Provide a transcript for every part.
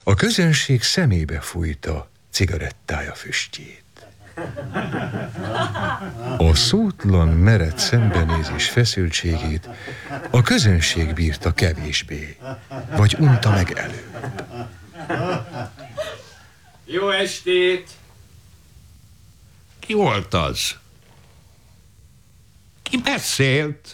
A közönség szemébe fújta cigarettája füstjét. A szótlan, meredt szembenézés feszültségét a közönség bírta kevésbé, vagy unta meg előbb. Jó estét! Ki volt az? Ki beszélt?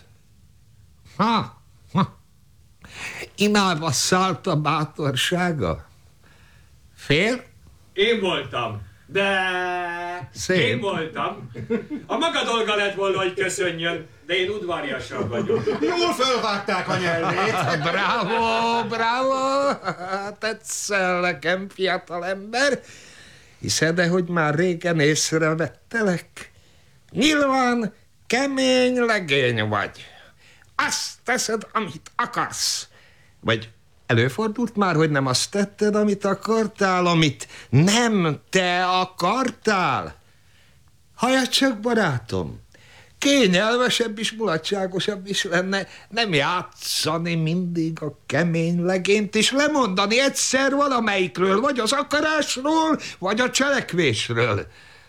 Imába szállt a bátorsága? Fél? Én voltam, de... Szép. Én voltam. A maga dolga lett volna, hogy köszönjön, de én udvariasabb vagyok. Jól fölvágták a nyelvét. Bravo, bravo! Tetszel nekem, fiatalember. Hiszed-e, hogy már régen észrevettelek? Nyilván kemény legény vagy. Azt teszed, amit akarsz. Vagy előfordult már, hogy nem azt tetted, amit akartál, amit nem te akartál? Halljad csak, barátom, kényelmesebb és mulatságosabb is lenne nem játszani mindig a kemény legényt, és lemondani egyszer valamelyikről, vagy az akarásról, vagy a cselekvésről.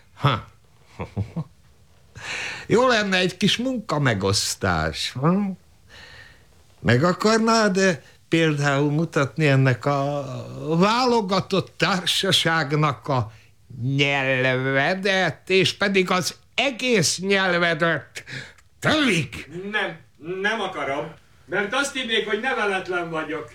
Jó lenne egy kis munkamegosztás. Meg akarnád például mutatni ennek a válogatott társaságnak a nyelvedet, és pedig az egész nyelvedet telik? Nem akarom, mert azt hinnék, hogy neveletlen vagyok.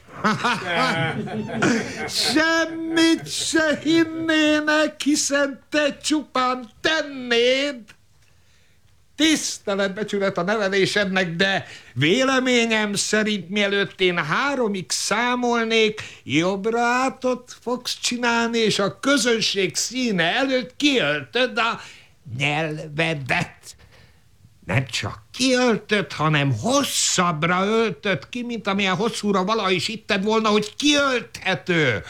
Semmit se hinnének, hiszen te csupán tennéd. Tiszteletbecsület a nevelésednek, de véleményem szerint mielőtt én 3-ig számolnék, jobbra átot fogsz csinálni, és a közönség színe előtt kiöltöd a nyelvedet. Nem csak kiöltöd, hanem hosszabbra öltöd ki, mint amilyen hosszúra valaha is hitted volna, hogy kiölthető.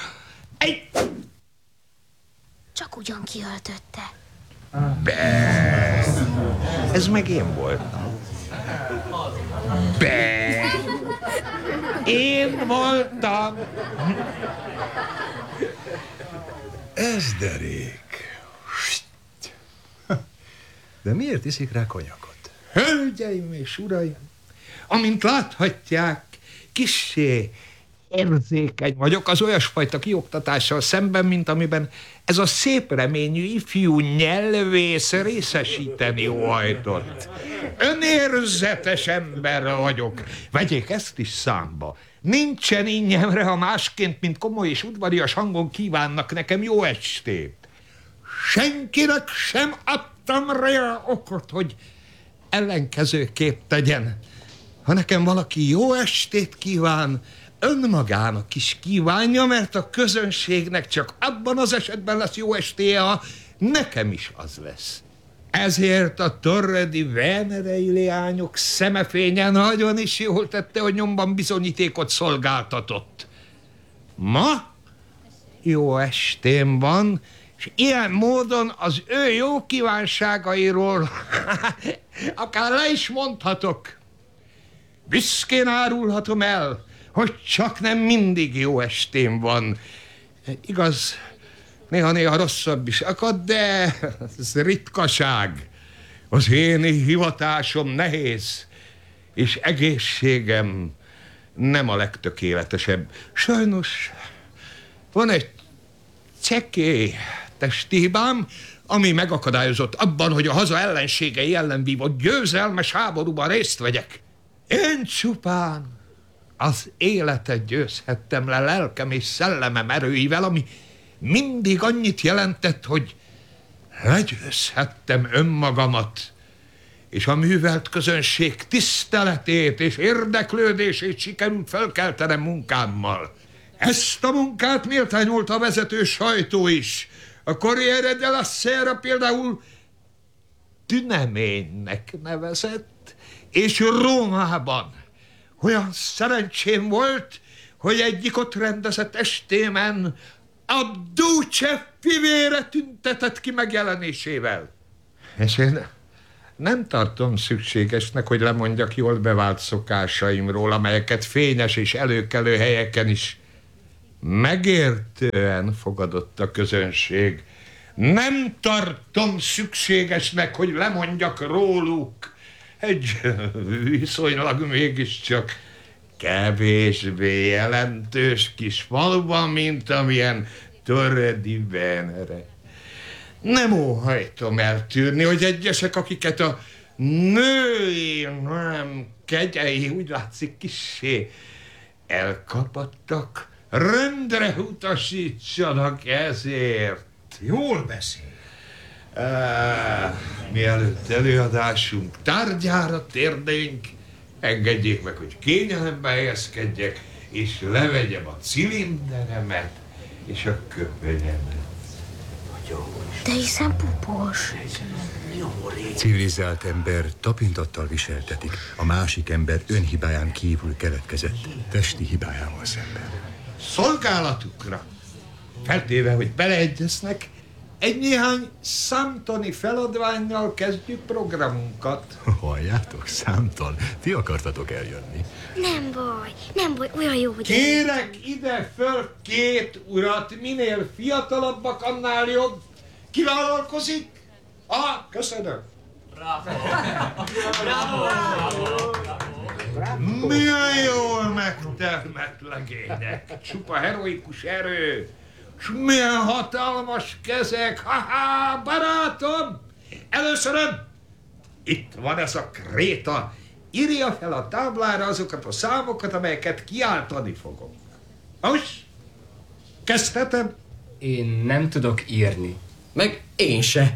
Csak ugyan kiöltötte. Ez meg én voltam. Én voltam. Ez derék. De miért iszik rá konyakot? Hölgyeim és uraim, amint láthatják, kissé érzékeny vagyok az olyasfajta kioktatással szemben, mint amiben ez a szép reményű ifjú nyelvész részesíteni óhajtott. Önérzetes ember vagyok. Vegyék ezt is számba. Nincsen ínyemre, ha másként, mint komoly és udvarias hangon kívánnak nekem jó estét. Senkinek sem adtam rá okot, hogy ellenkezőképp tegyen. Ha nekem valaki jó estét kíván, önmagának is kívánja, mert a közönségnek csak abban az esetben lesz jó estéje, ha nekem is az lesz. Ezért a torredi venerei leányok szemefénye nagyon is jól tette, hogy nyomban bizonyítékot szolgáltatott. Ma jó estém van, és ilyen módon az ő jó kívánságairól akár le is mondhatok. Büszkén árulhatom el, hogy csak nem mindig jó estém van. Igaz, néha-néha rosszabb is akad, de ez ritkaság. Az én hivatásom nehéz, és egészségem nem a legtökéletesebb. Sajnos van egy csekély testi hibám, ami megakadályozott abban, hogy a haza ellenségei ellen vívott győzelmes háborúban részt vegyek. Én csupán az életet győzhettem le lelkem és szellemem erőivel, ami mindig annyit jelentett, hogy legyőzhettem önmagamat, és a művelt közönség tiszteletét és érdeklődését sikerült felkeltenem munkámmal. Ezt a munkát méltányolta a vezető sajtó is. A Corriere della Sera például tüneménynek nevezett, és Rómában olyan szerencsém volt, hogy egyik ott rendezett estémen a Duce fivére tüntetett ki megjelenésével. És én nem tartom szükségesnek, hogy lemondjak jól bevált szokásaimról, amelyeket fényes és előkelő helyeken is Megértően fogadott a közönség. Nem tartom szükségesnek, hogy lemondjak róluk. Egy viszonylag mégiscsak kevésbé jelentős kis faluban, mint amilyen Töredi Venere. Nem óhajtom eltűrni, hogy egyesek, akiket a női nem kegyei úgy látszik kissé elkapattak, rendre utasítsanak ezért. Jól beszél. Mielőtt előadásunk tárgyára térnénk, engedjék meg, hogy kényelembe helyezkedjek, és levegyem a cilinderemet és a köpenyemet. De hiszen pupos. Civilizált ember tapintattal viseltetik, a másik ember önhibáján kívül keletkezett testi hibájával szemben. Szolgálatukra, feltéve, hogy beleegyeznek, egy néhány számtani feladvánnyal kezdjük programunkat. Halljátok, számtal, ti akartatok eljönni. Nem baj, olyan jó, hogy... Kérek ide föl 2 urat, minél fiatalabbak, annál jobb. Ki vállalkozik? Köszönöm. Milyen jól megtermett legények, csupa heroikus erő, s milyen hatalmas kezek, ha-ha, barátom! Először itt van ez a kréta, írja fel a táblára azokat a számokat, amelyeket kiáltani fogok. Most kezdhetem? Én nem tudok írni. Meg én se.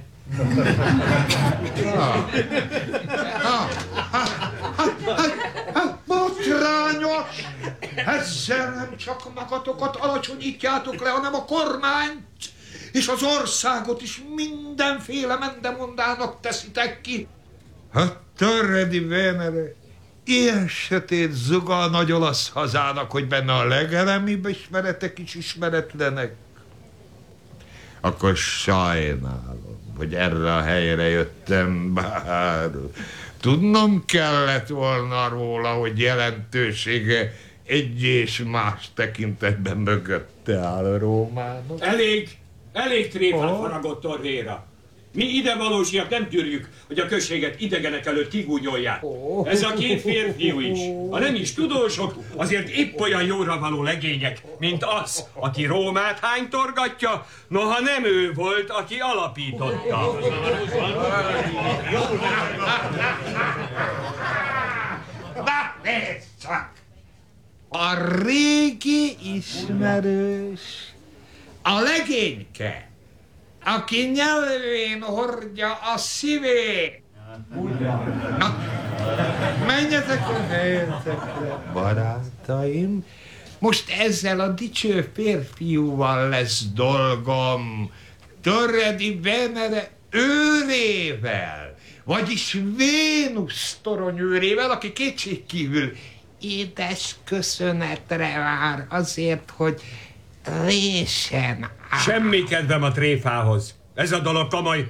Botrányos! Ezzel nem csak magatokat alacsonyítjátok le, hanem a kormányt és az országot is mindenféle mendemondának teszitek ki. Hát Töredi Venere, ilyen sötét zuga a nagy olasz hazának, hogy benne a legelemibb ismeretek is ismeretlenek. Akkor sajnálom, hogy erre a helyre jöttem, bár tudnom kellett volna róla, hogy jelentősége egy és más tekintetben mögötte áll Rómának. Elég tréfát faragott Torréra. Mi idevalósiak nem tűrjük, hogy a községet idegenek előtt kigúnyolják. Ez a 2 férfiú is, ha nem is tudósok, azért épp olyan jóra való legények, mint az, aki Rómát hánytorgatja, noha nem ő volt, aki alapította. Na, nézd csak! A régi ismerős, a legényke, aki nyelvén hordja a szívét. Na, menjetek a helyetekre, barátaim. Most ezzel a dicső férfiúval lesz dolgom, Töredi Venere őrével, vagyis Vénusz toronyőrével, aki kétségkívül édes köszönetre vár azért, hogy résen áll. Semmi kedvem a tréfához. Ez a dolog komoly.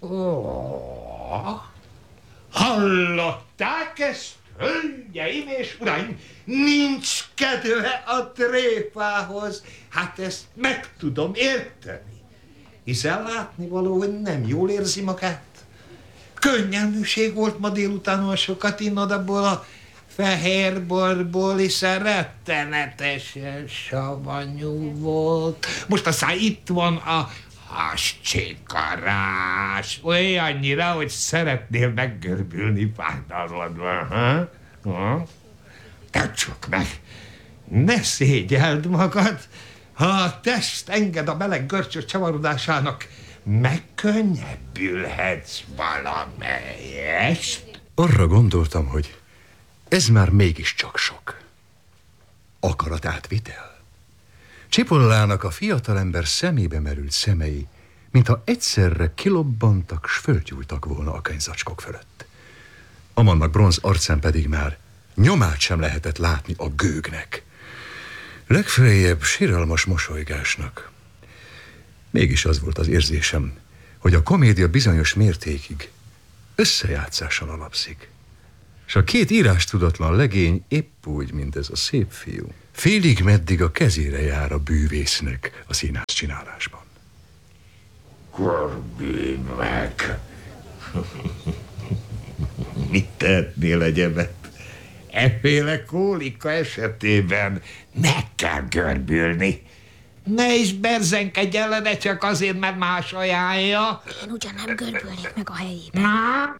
Hallották ezt, hölgyeim és uraim? Nincs kedve a tréfához. Hát ezt meg tudom érteni. Hiszen látnivaló, hogy nem jól érzi magát. Könnyelműség volt ma délután, olyan sokat innod abból a fehér borból, hiszen rettenetesen savanyú volt. Most aztán itt van a hascsikarás, olyannyira, hogy szeretnél meggörbülni fájdalmadban. Te csak meg, ne szégyeld magad, ha a test enged a meleg görcsös csavarodásának, megkönnyebbülhetsz valamelyest. Arra gondoltam, hogy ez már mégiscsak sok. Akaratátvitel. Csipollának a fiatalember szemébe merült szemei, mintha egyszerre kilobbantak, s fölgyújtak volna a könyvzacskok fölött. Amannak bronz arcán pedig már nyomát sem lehetett látni a gőgnek. Legfeljebb siralmas mosolygásnak. Mégis az volt az érzésem, hogy a komédia bizonyos mértékig összejátszáson alapszik. És a 2 írástudatlan legény épp úgy, mint ez a szép fiú, Félig meddig a kezére jár a bűvésznek a színház csinálásban. Görbi meg! Mit tehetnél egyebet? Efféle kólika esetében meg kell görbülni. Ne is berzenkedj ellene csak azért, mert más ajánlja. Én ugyan nem görbülnék meg a helyében. Na?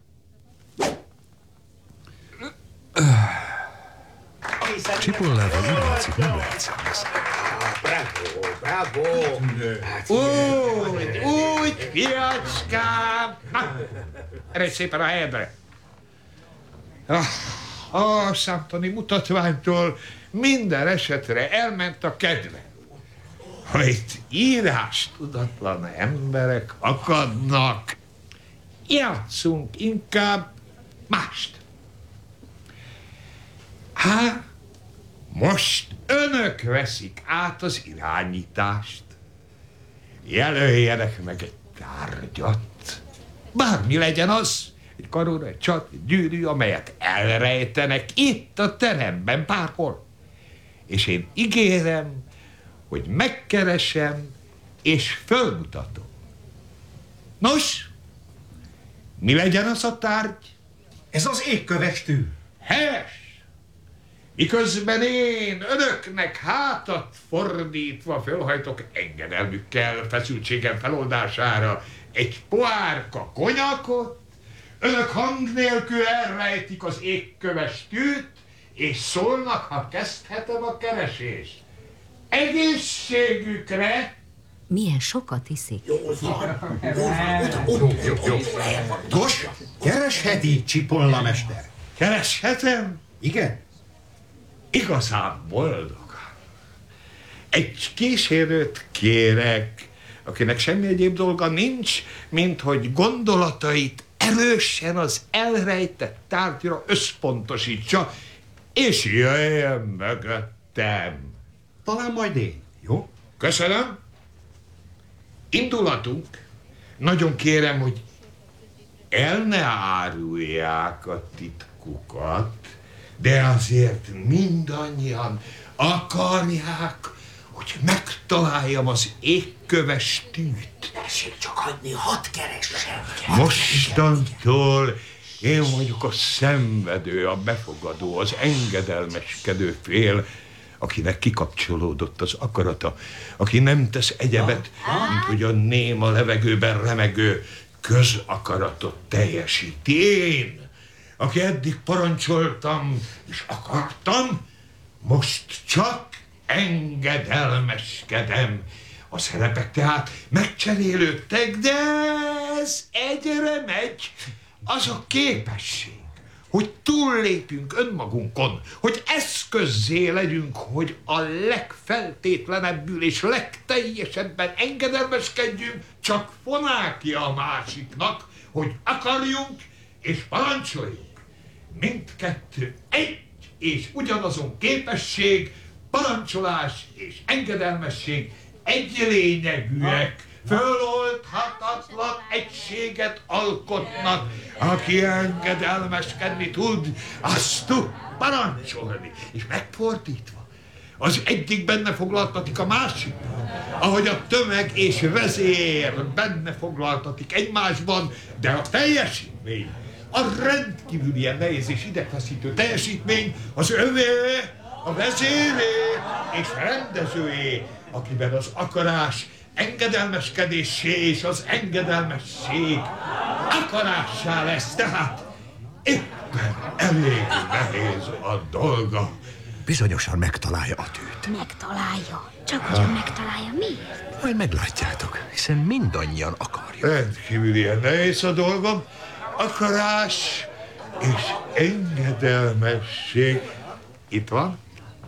Csipollával úgy látszik, nem lehet szembeszállni. Úgy, fiacskám! Na, eredj szépen a helyedre. A számtani mutatványtól minden esetre elment a kedve. Ha itt írástudatlan emberek akadnak, játszunk inkább mást. Most önök veszik át az irányítást. Jelöljenek meg egy tárgyat. Bármi legyen az, egy karóra, egy csat, egy gyűrű, amelyet elrejtenek itt a teremben bárhol. És én ígérem, hogy megkeresem és fölmutatom. Nos, mi legyen az a tárgy? Ez az égköves tű. Helyes! Miközben én önöknek hátat fordítva fölhajtok engedelmükkel feszültségem feloldására egy pohárka konyakot, önök hang nélkül elrejtik az égköves tűt, és szólnak, ha kezdhetem a keresést. Egészségükre! Milyen sokat iszik. Nos, keresheti Csipolla mester. Kereshetem? Igen? Igazán boldog. Egy kísérőt kérek, akinek semmi egyéb dolga nincs, mint hogy gondolatait erősen az elrejtett tárgyra összpontosítsa, és jöjjön mögöttem. Talán majd én, jó? Köszönöm. Indulatunk. Nagyon kérem, hogy el ne árulják a titkukat, de azért mindannyian akarják, hogy megtaláljam az égköves tűt. Tessék csak hagyni, hadd keressen. Mostantól én vagyok a szenvedő, a befogadó, az engedelmeskedő fél, akinek kikapcsolódott az akarata, aki nem tesz egyebet, mint hogy a néma levegőben remegő közakaratot teljesíti. Én, aki eddig parancsoltam és akartam, most csak engedelmeskedem. A szerepek tehát megcserélődtek, de ez egyre megy. Az a képesség, hogy túllépjünk önmagunkon, hogy eszközzé legyünk, hogy a legfeltétlenebbül és legteljesebben engedelmeskedjünk, csak fonákja a másiknak, hogy akarjunk és parancsoljunk. Mindkettő egy és ugyanazon képesség, parancsolás és engedelmesség egy lényegűek, föloldhatatlan egységet alkotnak. Aki engedelmeskedni tud, azt tud parancsolni. És megfordítva, az egyik benne foglaltatik a másikban, ahogy a tömeg és vezér benne foglaltatik egymásban, de a teljesítmény, a rendkívül ilyen nehéz és idegfeszítő teljesítmény az övé, a vezéré és rendezőé, akiben az akarás engedelmeskedéssé és az engedelmesség akarássá lesz, tehát éppen elég nehéz a dolga. Bizonyosan megtalálja a tűt. Megtalálja. Csak hogyan megtalálja. Miért? Majd meglátjátok, hiszen mindannyian akarjuk. Rendkívül ilyen nehéz a dolgom. Akarás és engedelmesség. Itt van.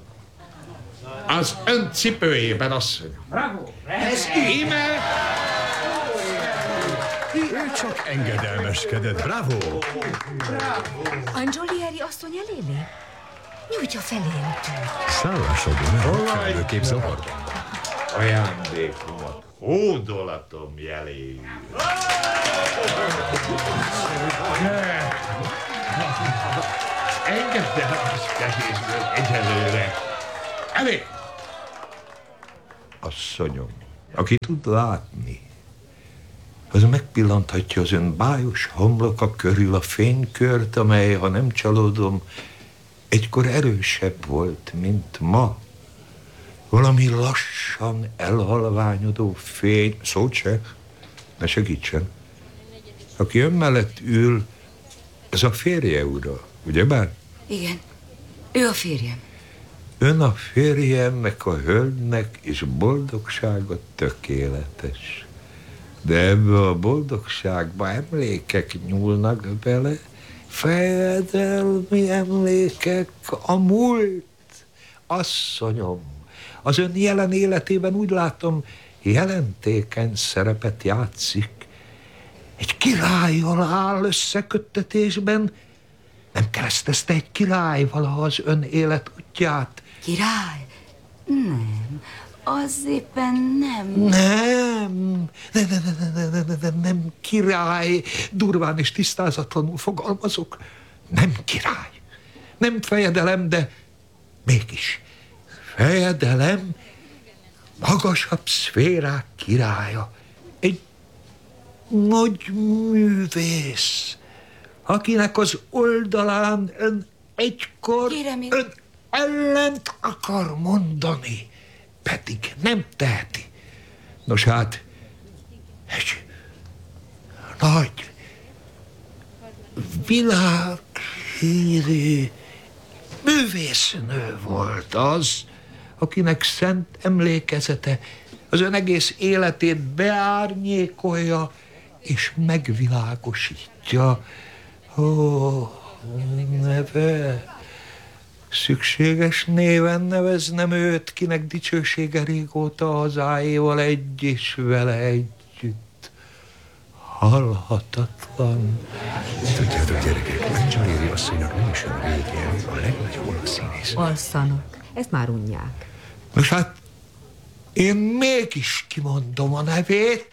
Az ön cipőjében, asszonyom. Bravo! Ez íme! Ő csak engedelmeskedett, bravo! Angiolieri asszony eléli? Nyújtja felé a tűt. Szállásodban nem kellőképp zavarban. Ajándékomat hódolatom jeléül. Engedelmeskedésből egyelőre Elég! Asszonyom, aki tud látni, az megpillanthatja az ön bájos homloka körül a fénykört, amely, ha nem csalódom, egykor erősebb volt, mint ma. Valami lassan elhalványodó fény. Szót se, ne segítsen. Aki ön mellett ül, ez a férje, ura, ugyebár? Igen, ő a férjem. Ön a férjemnek, a hölgynek, és boldogsága tökéletes. De ebbe a boldogságba emlékek nyúlnak bele, fejedelmi emlékek, a múlt. Asszonyom, az ön jelen életében úgy látom, jelentékeny szerepet játszik. Egy királlyal áll összeköttetésben. Nem keresztezte egy király valaha az ön élet útját? Király? Nem, az éppen nem. Nem király. Durván és tisztázatlanul fogalmazok. Nem király. Nem fejedelem, de mégis fejedelem, magasabb szférák királya. Egy nagy művész, akinek az oldalán ön egykor ön ellent akar mondani, pedig nem teheti. Nos hát, egy nagy, világhírű művésznő volt az, akinek szent emlékezete az ön egész életét beárnyékolja és megvilágosítja. Ó, neve... Szükséges néven neveznem őt, kinek dicsősége régóta hazáéval egy és vele együtt. Halhatatlan. Tudjátok, gyerekek, Angelieri asszonynak nem is olyan régen a legnagyobb olasz színész. Alszanak, ezt már unják. Nos hát, én mégis kimondom a nevét.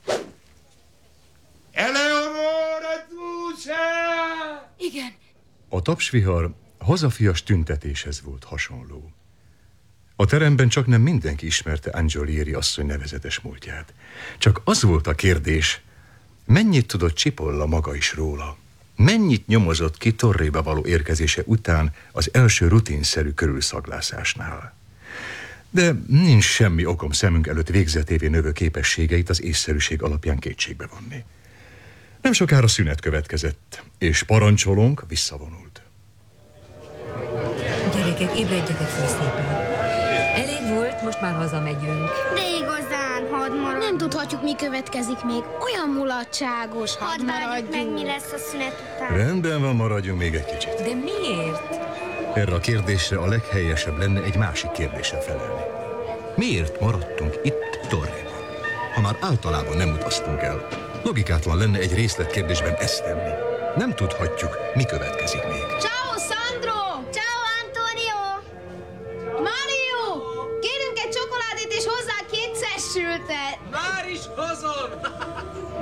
Eleonora Duse! Igen. A tapsvihar hazafias tüntetéshez volt hasonló. A teremben csak nem mindenki ismerte Angelieri asszony nevezetes múltját. Csak az volt a kérdés, mennyit tudott Cipolla maga is róla? Mennyit nyomozott ki Torréba való érkezése után az első rutinszerű körülszaglászásnál? De nincs semmi okom szemünk előtt végzetévé növő képességeit az észszerűség alapján kétségbe vonni. Nem sokára szünet következett, és parancsolónk visszavonult. Gyerekek, ébredjetek fel szépen. Elég volt, most már hazamegyünk. De igazán, hadd maradjunk. Nem tudhatjuk, mi következik még. Olyan mulatságos, hadd maradjunk. Meg, mi lesz a szünet után. Rendben van, maradjunk még egy kicsit. De miért? Erre a kérdésre a leghelyesebb lenne egy másik kérdéssel felelni. Miért maradtunk itt Torréban? Ha már általában nem utaztunk el, logikátlan lenne egy részletkérdésben ezt tenni. Nem tudhatjuk, mi következik még.